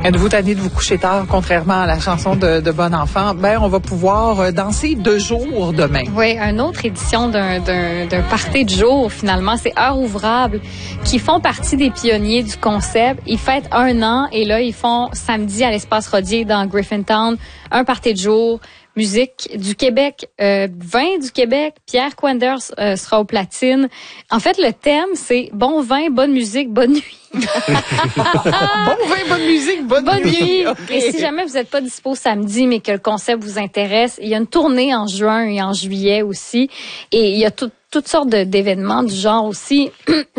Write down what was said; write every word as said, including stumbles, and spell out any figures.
Êtes-vous tanné de vous coucher tard, contrairement à la chanson de, de Bon Enfant? Ben, on va pouvoir danser deux jours demain. Oui, une autre édition d'un, d'un, d'un party de jour, finalement. C'est Heures ouvrables, qui font partie des pionniers du concept. Ils fêtent un an et là, ils font samedi à l'Espace Rodier dans Griffintown un party de jour. Musique du Québec, euh, vin du Québec. Pierre Quenders euh, sera au platine. En fait, le thème, c'est bon vin, bonne musique, bonne nuit. Bon vin, bonne musique, bonne, bonne nuit. nuit. Okay. Et si jamais vous n'êtes pas dispo samedi, mais que le concept vous intéresse, il y a une tournée en juin et en juillet aussi. Et il y a tout, toutes sortes de, d'événements du genre aussi.